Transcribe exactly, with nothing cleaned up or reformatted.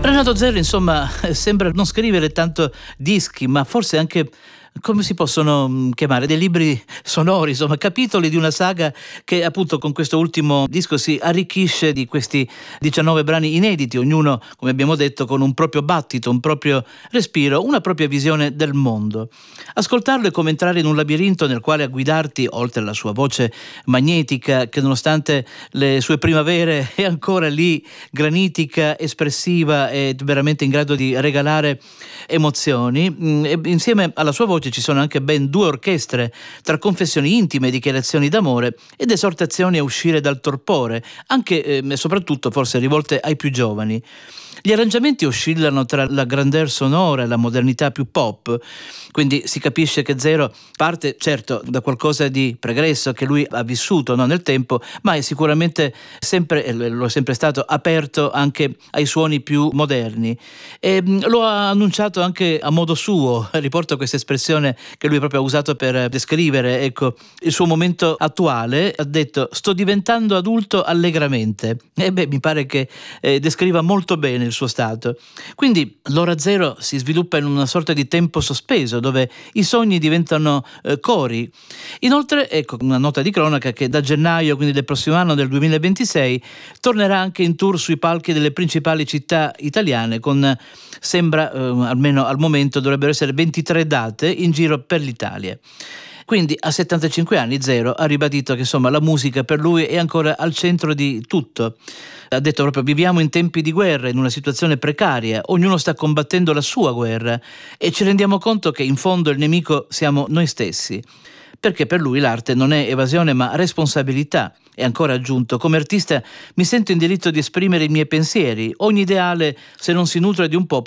Renato Zero, insomma, sembra non scrivere tanto dischi, ma forse anche, come si possono chiamare, dei libri sonori, insomma, capitoli di una saga che appunto con questo ultimo disco si arricchisce di questi diciannove brani inediti, ognuno, come abbiamo detto, con un proprio battito, un proprio respiro, una propria visione del mondo. Ascoltarlo è come entrare in un labirinto nel quale a guidarti, oltre alla sua voce magnetica, che nonostante le sue primavere è ancora lì, granitica, espressiva e veramente in grado di regalare emozioni, e insieme alla sua voce ci sono anche ben due orchestre, tra confessioni intime, dichiarazioni d'amore ed esortazioni a uscire dal torpore, anche e eh, soprattutto forse rivolte ai più giovani. Gli arrangiamenti oscillano tra la grandeur sonora e la modernità più pop, quindi si capisce che Zero parte certo da qualcosa di pregresso che lui ha vissuto, no, nel tempo, ma è sicuramente sempre, lo è sempre stato, aperto anche ai suoni più moderni. E lo ha annunciato anche a modo suo, riporto questa espressione che lui proprio ha usato per descrivere, ecco, il suo momento attuale. Ha detto: sto diventando adulto allegramente. E beh, mi pare che eh, descriva molto bene il suo stato. Quindi l'ora zero si sviluppa in una sorta di tempo sospeso, dove i sogni diventano eh, cori. Inoltre, ecco, una nota di cronaca che da gennaio, quindi del prossimo anno, del duemilaventisei, tornerà anche in tour sui palchi delle principali città italiane, con, sembra, eh, almeno al momento, dovrebbero essere ventitré date in giro per l'Italia. Quindi a settantacinque anni Zero ha ribadito che insomma la musica per lui è ancora al centro di tutto. Ha detto proprio: viviamo in tempi di guerra, in una situazione precaria, ognuno sta combattendo la sua guerra e ci rendiamo conto che in fondo il nemico siamo noi stessi. Perché per lui l'arte non è evasione ma responsabilità. E ancora aggiunto: come artista mi sento in diritto di esprimere i miei pensieri. Ogni ideale, se non si nutre di un po',